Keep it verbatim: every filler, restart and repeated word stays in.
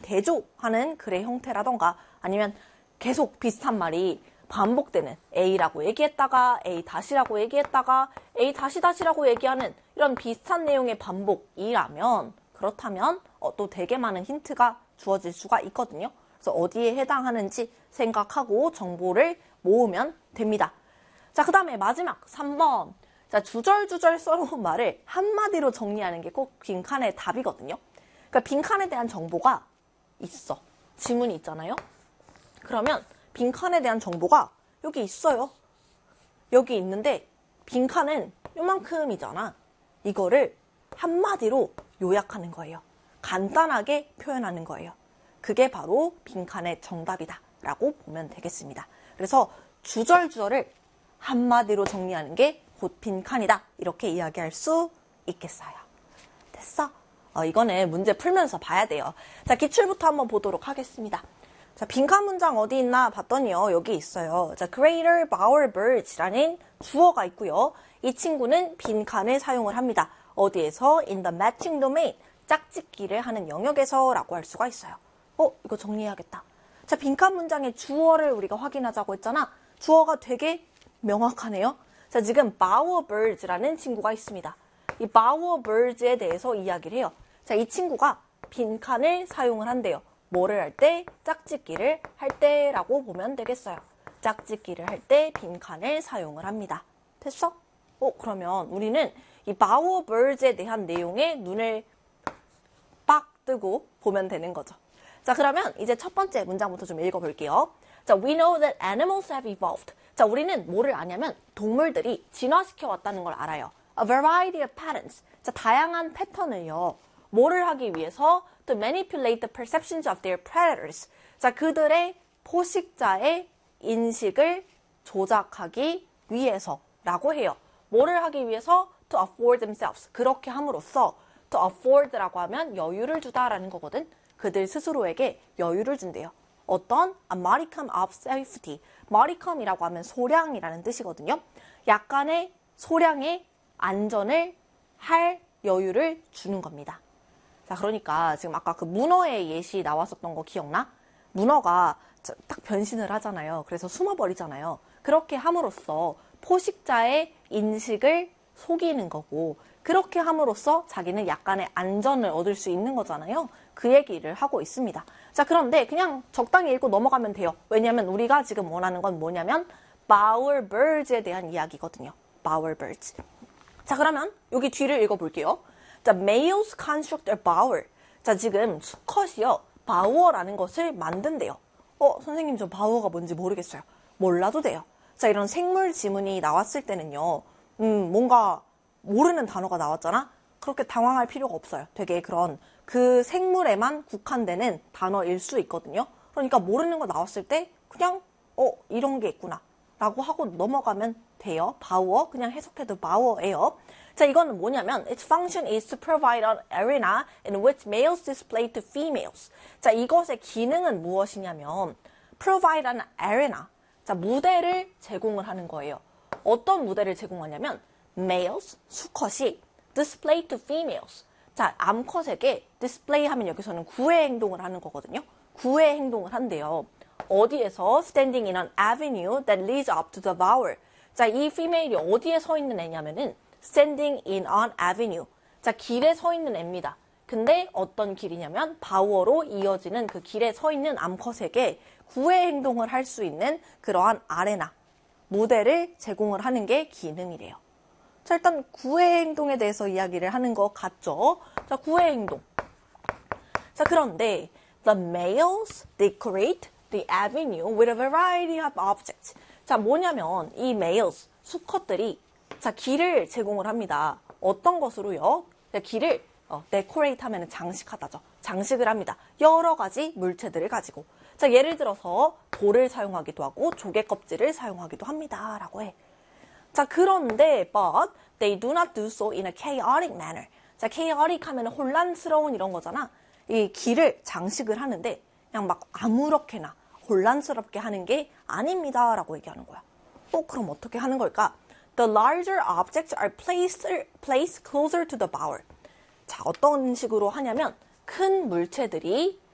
대조하는 글의 형태라던가 아니면 계속 비슷한 말이 반복되는 A라고 얘기했다가 A 다시라고 얘기했다가 A 다시 다시라고 얘기하는 이런 비슷한 내용의 반복이라면 그렇다면 어, 또 되게 많은 힌트가 주어질 수가 있거든요. 그래서 어디에 해당하는지 생각하고 정보를 모으면 됩니다. 자, 그 다음에 마지막 삼 번. 자, 주절주절 써놓은 말을 한마디로 정리하는 게 꼭 빈칸의 답이거든요. 그러니까 빈칸에 대한 정보가 있어. 지문이 있잖아요. 그러면 빈칸에 대한 정보가 여기 있어요. 여기 있는데 빈칸은 요만큼이잖아. 이거를 한마디로 요약하는 거예요. 간단하게 표현하는 거예요. 그게 바로 빈칸의 정답이다 라고 보면 되겠습니다. 그래서 주절주절을 한마디로 정리하는 게 곧 빈칸이다 이렇게 이야기할 수 있겠어요. 됐어? 어, 이거는 문제 풀면서 봐야 돼요. 자, 기출부터 한번 보도록 하겠습니다. 자, 빈칸 문장 어디 있나 봤더니요. 여기 있어요. 자, greater bowerbirds라는 주어가 있고요. 이 친구는 빈칸을 사용을 합니다. 어디에서? in the matching domain. 짝짓기를 하는 영역에서 라고 할 수가 있어요. 어, 이거 정리해야겠다. 자, 빈칸 문장의 주어를 우리가 확인하자고 했잖아. 주어가 되게 명확하네요. 자, 지금 bowerbirds라는 친구가 있습니다. 이 bowerbirds에 대해서 이야기를 해요. 자, 이 친구가 빈칸을 사용을 한대요. 뭐를 할 때? 짝짓기를 할 때라고 보면 되겠어요. 짝짓기를 할 때 빈칸을 사용을 합니다. 됐어? 어, 그러면 우리는 이 bowerbirds에 대한 내용에 눈을 빡 뜨고 보면 되는 거죠. 자, 그러면 이제 첫 번째 문장부터 좀 읽어볼게요. 자, we know that animals have evolved. 자, 우리는 뭐를 아냐면 동물들이 진화시켜 왔다는 걸 알아요. A variety of patterns. 자, 다양한 패턴을요. 뭐를 하기 위해서? To manipulate the perceptions of their predators. 자, 그들의 포식자의 인식을 조작하기 위해서라고 해요. 뭐를 하기 위해서? To afford themselves. 그렇게 함으로써 to afford라고 하면 여유를 주다라는 거거든. 그들 스스로에게 여유를 준대요. 어떤? A modicum of safety. modicum이라고 하면 소량이라는 뜻이거든요. 약간의 소량의 안전을 할 여유를 주는 겁니다. 자, 그러니까 지금 아까 그 문어의 예시 나왔었던 거 기억나? 문어가 딱 변신을 하잖아요. 그래서 숨어버리잖아요. 그렇게 함으로써 포식자의 인식을 속이는 거고 그렇게 함으로써 자기는 약간의 안전을 얻을 수 있는 거잖아요. 그 얘기를 하고 있습니다. 자, 그런데 그냥 적당히 읽고 넘어가면 돼요. 왜냐면 우리가 지금 원하는 건 뭐냐면 bowerbirds에 대한 이야기거든요. bowerbirds. 자, 그러면 여기 뒤를 읽어볼게요. 자, males construct a bower. 자, 지금 수컷이요. 바우어라는 것을 만든대요. 어, 선생님 저 바우어가 뭔지 모르겠어요. 몰라도 돼요. 자, 이런 생물 지문이 나왔을 때는요. 음, 뭔가 모르는 단어가 나왔잖아? 그렇게 당황할 필요가 없어요. 되게 그런 그 생물에만 국한되는 단어일 수 있거든요. 그러니까 모르는 거 나왔을 때 그냥 어, 이런 게 있구나 라고 하고 넘어가면 돼요. 바우어, 그냥 해석해도 바우어예요. 자, 이거는 뭐냐면 its function is to provide an arena in which males display to females. 자, 이것의 기능은 무엇이냐면 provide an arena. 자, 무대를 제공을 하는 거예요. 어떤 무대를 제공하냐면 males, 수컷이 display to females. 자, 암컷에게 display 하면 여기서는 구애 행동을 하는 거거든요. 구애 행동을 한대요. 어디에서? standing in an avenue that leads up to the bower. 자, 이 female이 어디에 서 있는 애냐면은 standing in an avenue. 자, 길에 서 있는 애입니다. 근데 어떤 길이냐면 바우어로 이어지는 그 길에 서 있는 암컷에게 구애 행동을 할 수 있는 그러한 아레나, 무대를 제공을 하는 게 기능이래요. 자, 일단 구애 행동에 대해서 이야기를 하는 것 같죠? 자, 구애 행동. 자, 그런데 the males decorate the avenue with a variety of objects. 자, 뭐냐면 이 males, 수컷들이 자, 길을 제공을 합니다. 어떤 것으로요? 자, 길을 어, decorate 하면 장식하다죠. 장식을 합니다. 여러 가지 물체들을 가지고. 자, 예를 들어서 돌을 사용하기도 하고 조개 껍질을 사용하기도 합니다. 라고 해. 자, 그런데 but they do not do so in a chaotic manner. 자, chaotic 하면 혼란스러운 이런 거잖아. 이 길을 장식을 하는데 그냥 막 아무렇게나 혼란스럽게 하는 게 아닙니다. 라고 얘기하는 거야. 어, 그럼 어떻게 하는 걸까? The larger objects are placed, placed closer to the bower. 자, 어떤 식으로 하냐면 큰 물체들이